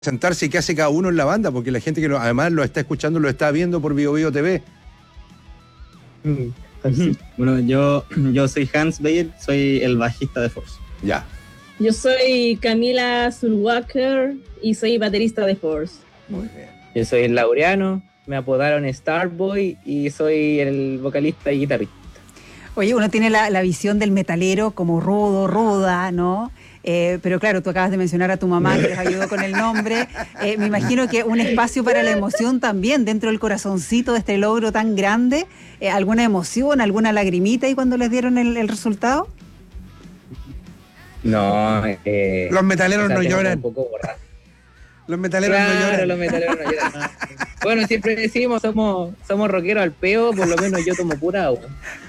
Sentarse y qué hace cada uno en la banda, porque la gente que además lo está escuchando lo está viendo por BioBio TV. Bueno, yo soy Hans Beyer, soy el bajista de Force. Ya. Yo soy Camila Zuluaker y soy baterista de Force. Muy bien. Yo soy el Laureano, me apodaron Starboy y soy el vocalista y guitarrista. Oye, uno tiene la visión del metalero como ruda, ¿no? Pero claro, tú acabas de mencionar a tu mamá que les ayudó con el nombre. Me imagino que un espacio para la emoción también dentro del corazoncito de este logro tan grande. ¿Alguna emoción, alguna lagrimita ahí cuando les dieron el resultado? No, Los metaleros no lloran. Un poco borrado. Los metaleros no lloran. Los metaleros no lloran. Bueno, siempre decimos, somos rockeros al peo, por lo menos yo tomo pura agua.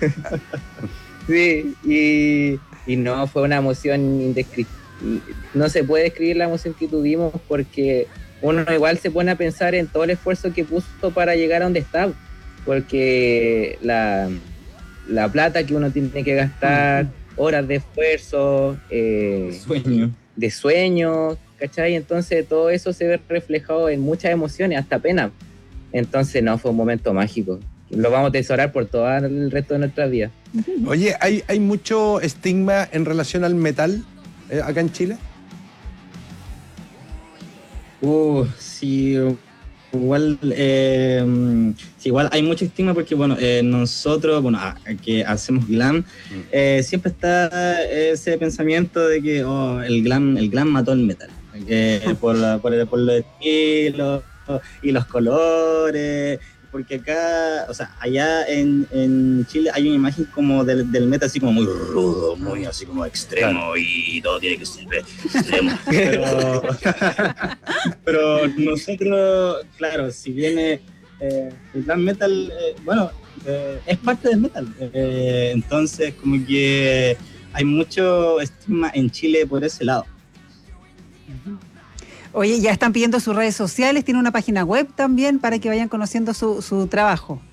Sí, y no, fue una emoción indescriptible. No se puede describir la emoción que tuvimos porque uno igual se pone a pensar en todo el esfuerzo que puso para llegar a donde está, porque la plata que uno tiene que gastar, horas de esfuerzo, de sueño, ¿cachai? Entonces todo eso se ve reflejado en muchas emociones, hasta pena. Entonces no, fue un momento mágico. Lo vamos a atesorar por todo el resto de nuestras vidas. Oye, ¿hay mucho estigma en relación al metal acá en Chile? Sí, igual, igual hay mucho estigma porque, bueno, nosotros, que hacemos glam, siempre está ese pensamiento de que el glam mató el metal, por los estilos y los colores. Porque acá, o sea, allá en Chile hay una imagen como del metal así como muy rudo, muy así como extremo, y todo tiene que ser extremo. Pero nosotros, claro, si viene el glam metal, es parte del metal. Entonces, como que hay mucho estigma en Chile por ese lado. Oye, ya están pidiendo sus redes sociales, tiene una página web también para que vayan conociendo su trabajo.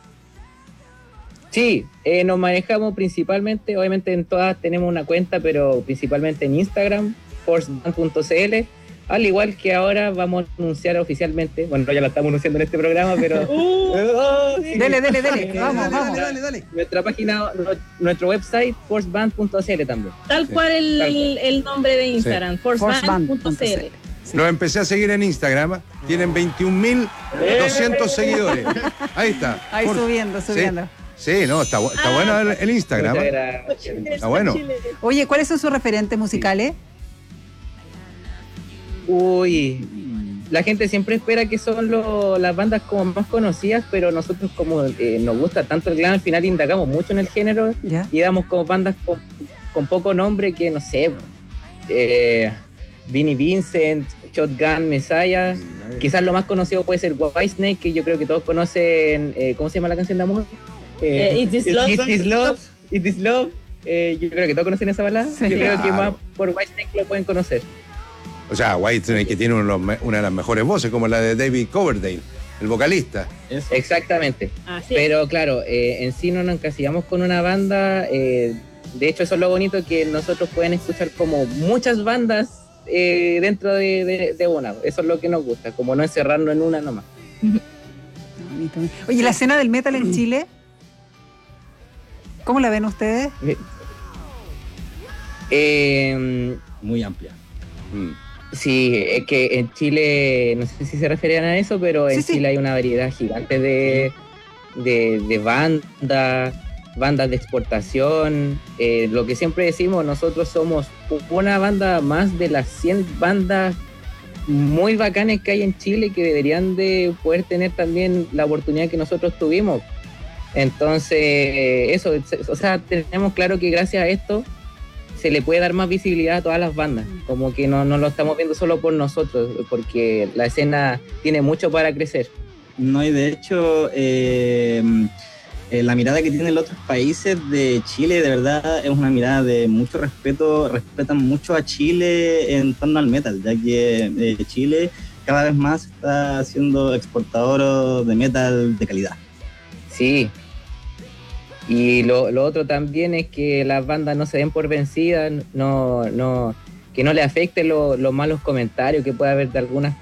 Sí, nos manejamos principalmente, obviamente en todas tenemos una cuenta, pero principalmente en Instagram, forceband.cl, al igual que ahora vamos a anunciar oficialmente, bueno, ya la estamos anunciando en este programa, pero... Sí. Dele, vamos. Dale. Nuestra página, nuestro website, forceband.cl también. Tal cual el nombre de Instagram, sí. forceband.cl. Los empecé a seguir en Instagram, tienen 21.200 seguidores. Ahí está. Ahí subiendo. Sí, no, está bueno el Instagram. Está bueno. Oye, ¿cuáles son sus referentes musicales? Uy, la gente siempre espera que son las bandas como más conocidas, pero nosotros como nos gusta tanto el glam, al final indagamos mucho en el género. ¿Ya? Y damos como bandas con poco nombre que, no sé, Vinnie Vincent, Shotgun Messiah, quizás lo más conocido puede ser Whitesnake, que yo creo que todos conocen. ¿Cómo se llama la canción de amor? It Is Love. It Is Love. Yo creo que todos conocen esa balada. Sí. Yo creo que más por Whitesnake lo pueden conocer. O sea, Whitesnake, que tiene una de las mejores voces, como la de David Coverdale, el vocalista. Exactamente. Así Pero claro, en sí no nos encasillamos con una banda. De hecho, eso es lo bonito, que nosotros pueden escuchar como muchas bandas dentro de una. Eso es lo que nos gusta, como no encerrarnos en una nomás. Oye, la escena del metal en Chile, ¿cómo la ven ustedes? Muy amplia. Sí, es que en Chile, no sé si se referían a eso, pero en Chile hay una variedad gigante de bandas de exportación. Lo que siempre decimos, nosotros somos una banda más de las 100 bandas muy bacanas que hay en Chile, que deberían de poder tener también la oportunidad que nosotros tuvimos. Entonces, eso, o sea, tenemos claro que gracias a esto se le puede dar más visibilidad a todas las bandas, como que no lo estamos viendo solo por nosotros, porque la escena tiene mucho para crecer. No, y de hecho, la mirada que tienen los otros países de Chile, de verdad, es una mirada de mucho respeto. Respetan mucho a Chile en torno al metal, ya que Chile cada vez más está siendo exportador de metal de calidad. Sí. Y lo otro también es que las bandas no se den por vencidas, no que no le afecten los malos comentarios que pueda haber de algunas